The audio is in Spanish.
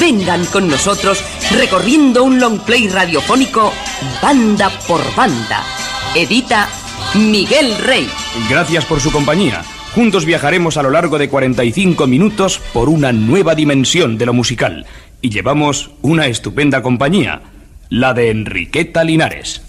Vengan con nosotros recorriendo un long play radiofónico banda por banda. Edita Miguel Rey. Gracias por su compañía. Juntos viajaremos a lo largo de 45 minutos por una nueva dimensión de lo musical. Y llevamos una estupenda compañía, la de Enriqueta Linares.